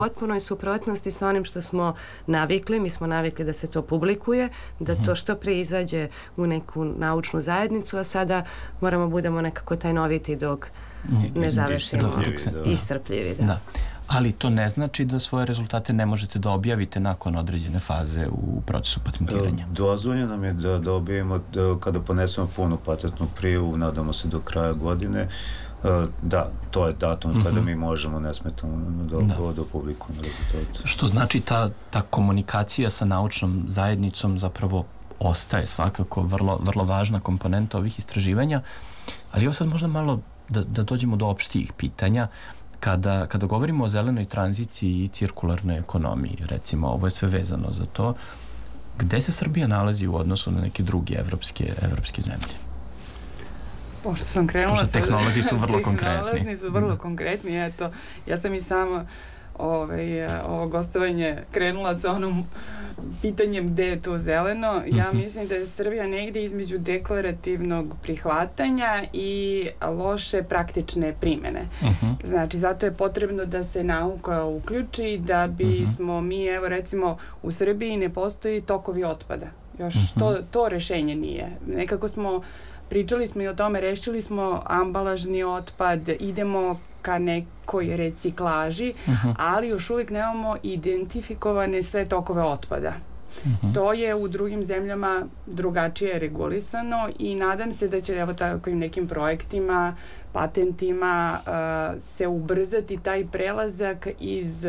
potpunoj suprotnosti sa onim što smo navikli. Mi smo navikli da se to publikuje, da to što pre izađe u neku naučnu zajednicu, a sada moramo budemo nekako tajnoviti dok ne završimo. Istrpljivi, da. Ali to ne znači da svoje rezultate ne možete da objavite nakon određene faze u procesu patentiranja. Dozvoljeno nam je da objavimo kada ponesemo punu patentnu prijavu, nadamo se do kraja godine. Da, to je datum kada mi možemo nesmetano da publikujemo rezultate. Što znači ta komunikacija sa naučnom zajednicom zapravo ostaje svakako vrlo važna komponenta ovih istraživanja, ali evo sad možda malo da dođemo do opštijih pitanja. Kada govorimo o zelenoj tranziciji i cirkularnoj ekonomiji, recimo, ovo je sve vezano za to, gde se Srbija nalazi u odnosu na neke druge evropske zemlje? Pošto sam krenula... Pošto tehnolozi su vrlo konkretni. Tehnolozi su vrlo konkretni, eto, ja sam i sama ovo gostovanje krenula sa onom pitanjem gde je to zeleno. Ja mislim da je Srbija negde između deklarativnog prihvatanja i loše praktične primene. Znači, zato je potrebno da se nauka uključi, da bismo mi, evo recimo, u Srbiji ne postoji tokovi otpada. Još to rešenje nije. Nekako pričali smo i o tome, rešili smo ambalažni otpad, idemo ka nekoj reciklaži, ali još uvijek nemamo identifikovane sve tokove otpada. To je u drugim zemljama drugačije regulisano i nadam se da će evo takvim nekim projektima, patentima se ubrzati taj prelazak iz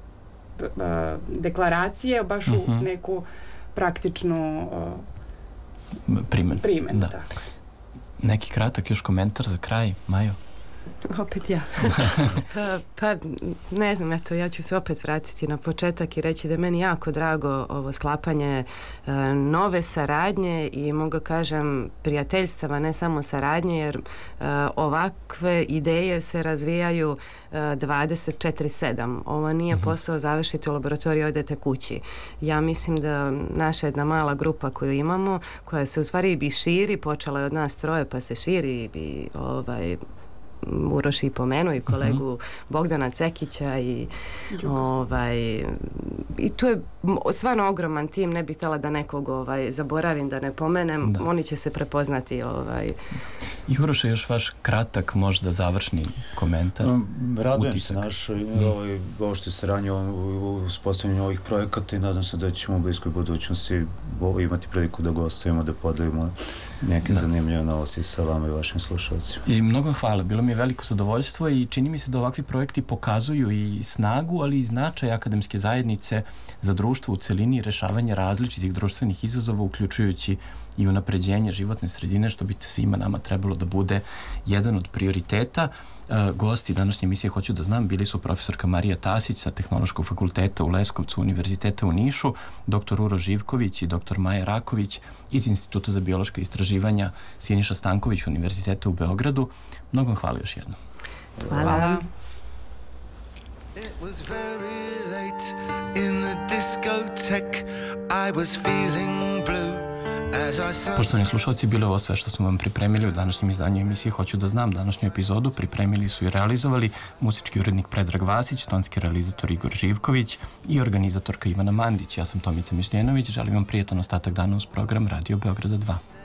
deklaracije baš u neku praktičnu primenu. Tako. Neki kratak još komentar za kraj, Majo? Opet ja. Pa ne znam, eto, ja ću se opet vratiti na početak i reći da je meni jako drago ovo sklapanje nove saradnje i mogu kažem prijateljstava, ne samo saradnje, jer ovakve ideje se razvijaju 24/7. Ovo nije posao završiti u laboratoriju, odete kući. Ja mislim da naša jedna mala grupa koju imamo, koja se u stvari i širi, počela je od nas troje pa se širi i Uroš i pomenuo i kolegu Bogdana Cekića i tu je stvarno ogroman tim, ne bih htjela da nekog zaboravim, da ne pomenem, oni će se prepoznati. I Uroš, još vaš kratak možda završni komentar? Radujem se našoj što je saradnje u uspostavljanju ovih projekata i nadam se da ćemo u bliskoj budućnosti imati priliku da gostujemo, da podelimo neke zanimljive novosti sa vama i vašim slušalcima. I mnogo hvala, bilo mi je veliko zadovoljstvo i čini mi se da ovakvi projekti pokazuju i snagu, ali i značaj akademske zajednice za društvo u celini i rešavanje različitih društvenih izazova, uključujući i unapređenje životne sredine, što bi svima nama trebalo da bude jedan od prioriteta. Gosti današnje emisije Hoću da znam bili su profesorka Marija Tasić sa Tehnološkog fakulteta u Leskovcu, Univerziteta u Nišu, dr. Uroš Živković i dr. Maja Raković iz Instituta za biološka istraživanja Siniša Stanković Univerziteta u Beogradu. Mnogo vam hvala još jednom. Hvala. It was very late in the discotheque. I was feeling blue. Poštovani slušalci, bilo je ovo sve što smo vam pripremili u današnjem izdanju emisije Hoću da znam. Današnju epizodu pripremili su i realizovali muzički urednik Predrag Vasić, tonski realizator Igor Živković i organizatorka Ivana Mandić. Ja sam Tomica Mišljenović, želim vam prijatan ostatak dana uz program Radio Beograda 2.